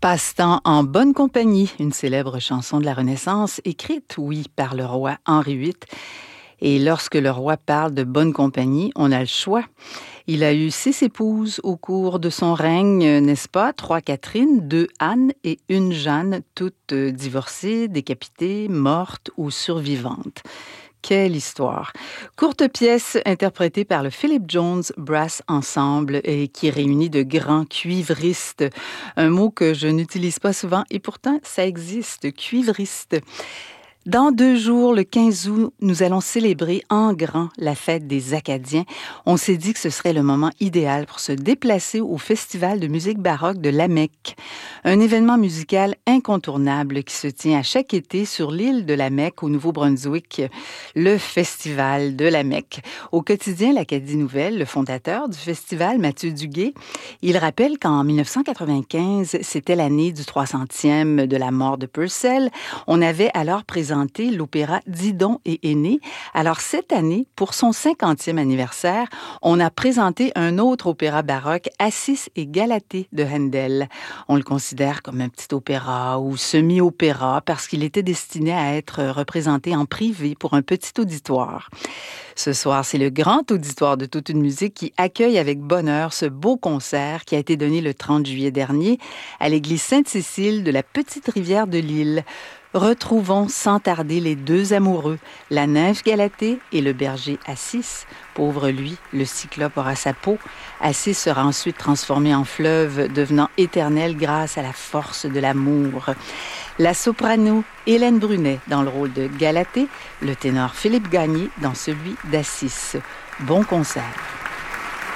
Passe-temps en bonne compagnie, une célèbre chanson de la Renaissance, écrite, oui, par le roi Henri VIII. Et lorsque le roi parle de bonne compagnie, on a le choix. Il a eu 6 épouses au cours de son règne, n'est-ce pas? 3 Catherine, 2 Anne et 1 Jeanne, toutes divorcées, décapitées, mortes ou survivantes. Quelle histoire! Courte pièce interprétée par le Philip Jones Brass Ensemble et qui réunit de grands cuivristes. Un mot que je n'utilise pas souvent et pourtant ça existe, cuivriste. Dans 2 jours, le 15 août, nous allons célébrer en grand la fête des Acadiens. On s'est dit que ce serait le moment idéal pour se déplacer au Festival de musique baroque de Lamec. Un événement musical incontournable qui se tient à chaque été sur l'île de Lamec au Nouveau-Brunswick, le Festival de Lamec. Au quotidien L'Acadie Nouvelle, le fondateur du festival, Mathieu Duguay, il rappelle qu'en 1995, c'était l'année du 300e de la mort de Purcell. On avait alors présenté l'opéra Didon et Aîné. Alors cette année, pour son 50e anniversaire, on a présenté un autre opéra baroque, Acis et Galatée de Handel. On le considère comme un petit opéra ou semi-opéra parce qu'il était destiné à être représenté en privé pour un petit auditoire. Ce soir, c'est le grand auditoire de toute une musique qui accueille avec bonheur ce beau concert qui a été donné le 30 juillet dernier à l'église Sainte-Cécile de la Petite-Rivière de l'Île. Retrouvons sans tarder les 2 amoureux, la nymphe Galatée et le berger Acis. Pauvre lui, le cyclope aura sa peau. Acis sera ensuite transformé en fleuve, devenant éternel grâce à la force de l'amour. La soprano Hélène Brunet dans le rôle de Galatée, le ténor Philippe Gagné dans celui d'Acis. Bon concert.